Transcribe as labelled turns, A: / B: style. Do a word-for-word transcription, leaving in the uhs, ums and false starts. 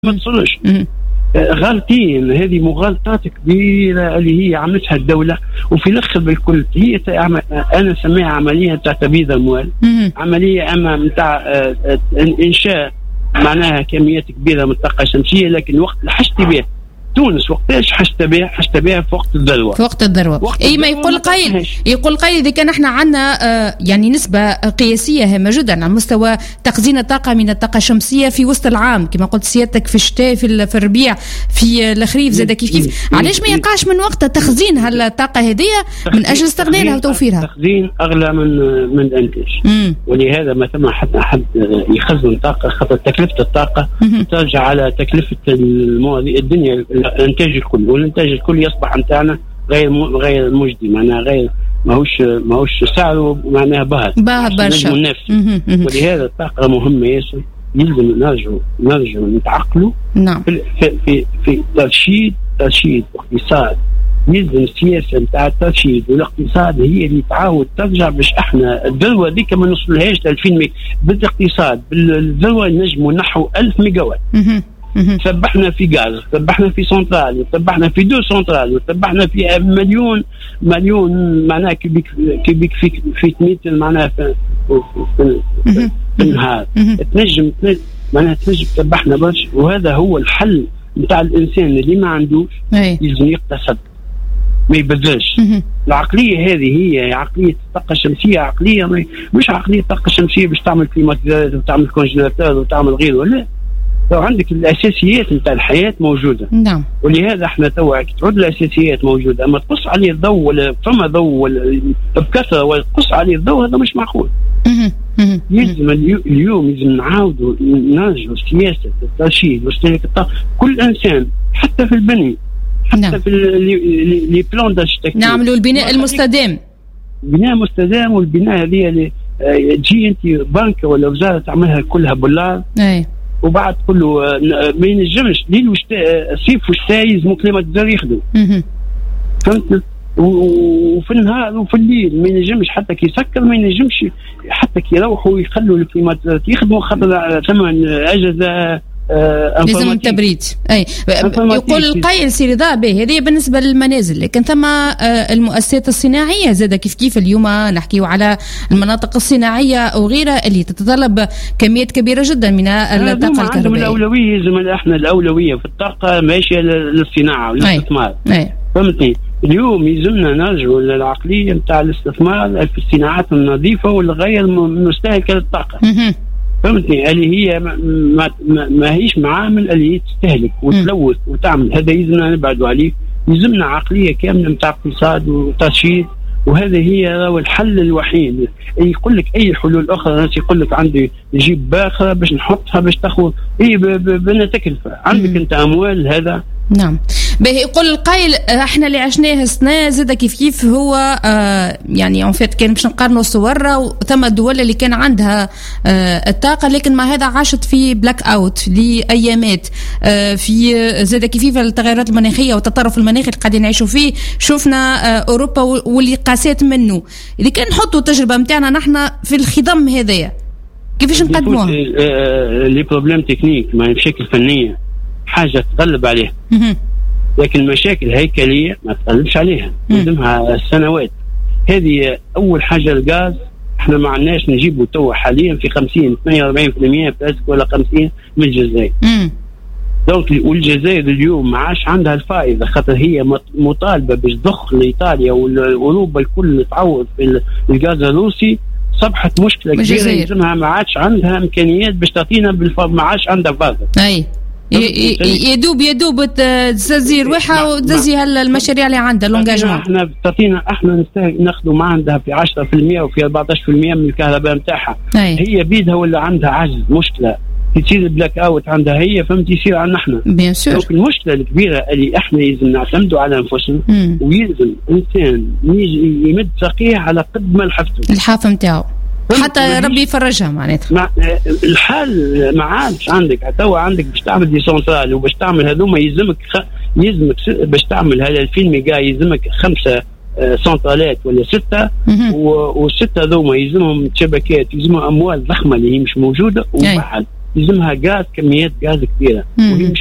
A: ما تصلش. غالطين، هذه مغالطات كبيرة اللي هي عملتها الدولة. وفي الأخر بالكل هي أنا سميها عملية تاع تبييض أموال، عملية أما متاع إنشاء معناها كميات كبيرة من الطاقة الشمسية، لكن وقت حشت بها تونس وقتاش حشت بها حشت بها في وقت الذروة
B: في وقت الذروة. اي ما يقول قايل يقول قايل اذا كان احنا عندنا آه يعني نسبة قياسية هامة جدا على مستوى تخزين الطاقة من الطاقة الشمسية في وسط العام كما قلت سيادتك، في الشتاء في, في الربيع في الخريف زاد كيف كيف، علاش ما يقعش من وقتها تخزين هالطاقة هذه من اجل استغلالها وتوفيرها؟
A: تخزين اغلى من من الانتاج، ولهذا ما ثم حتى احد يخزن طاقة، خاطر تكلفة الطاقة ترجع على تكلفة المواضيع الدنيا الانتاج الكل، والانتاج الكل يصبح نتاعنا غير غير مجدي، معناها غير ماهوش ماهوش سعره معناها باهظ
B: باهظ برشا.
A: ولهذا الطاقه مهمه ياسر، يلزم نرجعوا نرجعوا نتعقلوا.
B: نعم.
A: في في في ترشيد ترشيد اقتصاد، يلزم السياسه نتاع الترشيد والاقتصاد هي اللي تعاود ترجع باش احنا الذروه ذيك ما نوصلهاش ل ألفين ميجا. بالاقتصاد بالذروه نجموا نحو ألف ميجا وات. سبحنا في غاز، سبحنا في سنترال، سبحنا في دو سنترال، وسبحنا في مليون مليون معناها كيبيك كيبيك في في متر معناها في, في, في, في النهار. تنجم معناها تنجم سبحنا برشا، وهذا هو الحل نتاع الانسان اللي ما عندوش يلزم يقتصد ما يبذلش. العقليه هذه هي عقليه الطاقه الشمسيه، عقليه مش عقليه الطاقه الشمسيه باش تعمل كليماتيزاتور وتعمل كونجيلاتور وتعمل غيره، ولا لو عندك الاساسيات نتاع الحياه موجوده.
B: نعم.
A: ولهذا احنا توا تعود الاساسيات موجوده، اما تقص عليه الضوء ولا فما ضوء ولا بكثره ولا تقص عليه الضوء، هذا مش معقول. يلزم اليوم يلزم نعاودوا نرجعوا سياسه الترشيد واستهلاك الطاقه كل انسان، حتى في البني، حتى نعم. في لي بلان داركتيكتور
B: نعملوا البناء المستدام،
A: بناء مستدام. والبناء هذه اللي تجي انت بنك ولا وزاره تعملها كلها بالله،
B: اي
A: وبعد كله ما ينجمش ليل وشتاء صيف وشتاء يلزموا كليماتيزاتور يخدم. فهمت؟ وفي النهار وفي الليل ما ينجمش حتى كي يسكر، ما ينجمش حتى كي يروحوا يخلوا الكليماتيزاتور يخدموا، خاطر ثمن اجازه آه
B: لازم التبريد. اي يقول القائل سي رضا به هذه بالنسبه للمنازل، لكن ثم آه المؤسسات الصناعيه زاد كيف كيف اليوم نحكيو على المناطق الصناعيه وغيرها اللي تتطلب كميات كبيره جدا من الطاقه الكهربائيه.
A: الاولويه لازم احنا الاولويه في الطاقه ماشيه للصناعه والاستثمار. فهمتني؟ اليوم يلزمنا نرجعوا للعقليه نتاع الاستثمار في الصناعات النظيفه والغير مستهلكه للطاقه. فهمتني؟ اللي هي ما, ما, ما, ما هيش معامل اللي تستهلك وتلوث وتعمل، هذا يلزمنا نبعدوا عليه. يلزمنا عقليه كامله نتاع اقتصاد وترشيد، وهذا هي الحل الوحيد. يقول لك اي حلول اخرى، الناس يقول لك عندي نجيب باخره باش نحطها باش تاخذ اي بنا تكلفه، عندك انت اموال هذا.
B: نعم. به يقول القائل احنا اللي عشناه سنه زاد كيف كيف هو آه يعني اون فيت كان باش نقارنوا صور، ثم الدول اللي كان عندها آه الطاقه لكن ما هذا عاشت في بلاك اوت لايامات آه في زاد كيف كيف التغيرات المناخيه والتطرف المناخي اللي قاعدين نعيشوا فيه. شفنا آه اوروبا واللي قاسات منه. اذا كان نحطوا التجربه نتاعنا نحن في الخضم هذايا كيفاش نقدموها؟
A: لي بروبليم تكنيك مع مشاكل فنيه حاجه تغلب عليها، لكن مشاكل هيكليه ما تغلبش عليها، لازمها سنوات. هذه اول حاجه. الغاز احنا ما عندناش نجيبه تو حاليا في خمسين ثمانية وأربعين بالمئة بلاسك ولا خمسين من الجزائر. دونك والجزائر اليوم ما عادش عندها الفائده، خاطر هي مطالبه باش تضخ لايطاليا واوروبا الكل تعوض في الغاز الروسي. صبحت مشكله كبيره، لازمها ما عادش عندها امكانيات باش تعطينا بالفضل، ما عادش عندها فازه.
B: اي يدوب يدوب تزي روحها وتزي المشاريع اللي عندها لونجاجمون.
A: احنا تعطينا احنا ناخذوا ما عندها في عشرة بالمئة وفي أربعة عشر بالمئة من الكهرباء نتاعها. هي بيدها ولا عندها عجز، مشكله تصير البلاك اوت عندها هي، فهمت؟ يصير عندنا احنا.
B: بيان سور.
A: المشكله الكبيره اللي احنا لازم نعتمدوا على انفسنا، ويلزم انسان يجي يمد ساقيه على قد ما الحفظ
B: الحاف نتاعو حتى ربي يفرجها. معناتها
A: مع الحال ما عادش عندك تو عندك باش تعمل دي سنترال وباش تعمل هذوما يلزمك خ... يلزمك س... باش تعمل هذا ألفين ميجا يلزمك خمسه آه سنترالات ولا سته، و... والسته هذوما يلزمهم شبكات، يلزمهم اموال ضخمه اللي هي مش موجوده. وبعد يلزمها غاز، كميات غاز كبيره، وهي